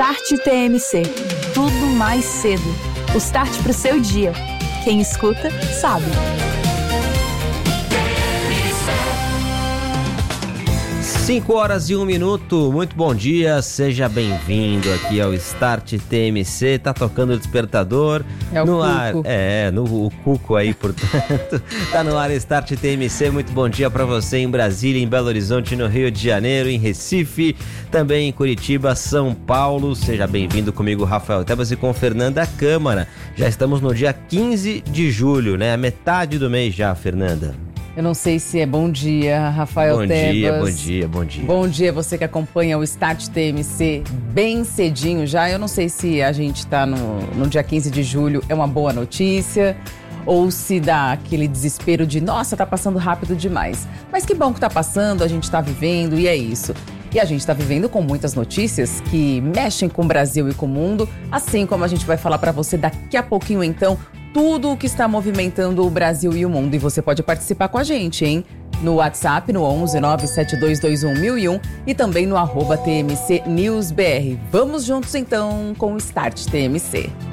Start TMC. Tudo mais cedo. O start pro seu dia. Quem escuta, sabe. 5h01. Muito bom dia, seja bem-vindo aqui ao Start TMC. Tá tocando o despertador. É o no cuco. ar. O cuco aí, portanto. Tá no ar Start TMC. Muito bom dia pra você em Brasília, em Belo Horizonte, no Rio de Janeiro, em Recife, também em Curitiba, São Paulo. Seja bem-vindo comigo, Rafael Tebas, e com Fernanda Câmara. Já estamos no dia 15 de julho, né? A metade do mês já, Fernanda. Eu não sei se é bom dia, Rafael Tebas. Bom dia. Bom dia, você que acompanha o Start TMC bem cedinho já. Eu não sei se a gente tá no dia 15 de julho, é uma boa notícia, ou se dá aquele desespero de, nossa, tá passando rápido demais. Mas que bom que tá passando, a gente tá vivendo e é isso. E a gente tá vivendo com muitas notícias que mexem com o Brasil e com o mundo, assim como a gente vai falar pra você daqui a pouquinho, então, tudo o que está movimentando o Brasil e o mundo. E você pode participar com a gente, hein? No WhatsApp, no 11 97221 1001 e também no @TMC News BR. Vamos juntos, então, com o Start TMC.